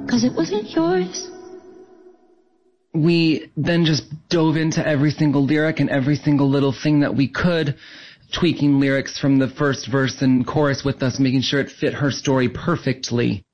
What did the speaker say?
'cause it wasn't yours. We then just dove into every single lyric and every single little thing that we could, tweaking lyrics from the first verse and chorus with us, making sure it fit her story perfectly.